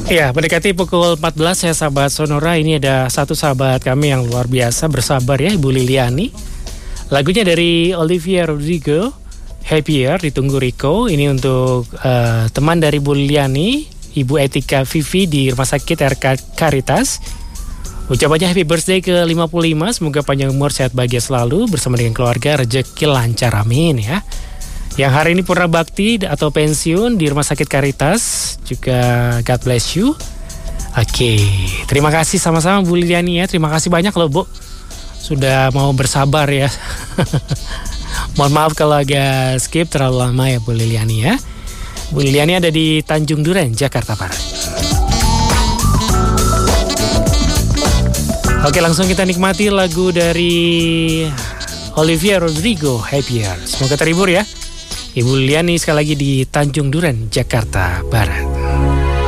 Ya, mendekati pukul 14 ya sahabat Sonora. Ini ada satu sahabat kami yang luar biasa bersabar ya, Ibu Liliani. Lagunya dari Olivia Rodrigo, Happier, ditunggu Rico. Ini untuk teman dari Bu Liliani, Ibu Etika Vivi di Rumah Sakit RK Caritas. Ucapannya happy birthday ke-55, semoga panjang umur, sehat bahagia selalu bersama dengan keluarga, rezeki lancar, amin ya. Yang hari ini purna bakti atau pensiun di Rumah Sakit Caritas juga God bless you. Oke, terima kasih sama-sama Bu Liliani ya. Terima kasih banyak loh Bu, sudah mau bersabar ya. Mohon maaf kalau agak skip terlalu lama ya Bu Liliani ya. Bu Liliani ada di Tanjung Duren, Jakarta Barat. Oke, langsung kita nikmati lagu dari Olivia Rodrigo, Happier. Semoga terhibur ya. Ibu Liliani sekali lagi di Tanjung Duren, Jakarta Barat.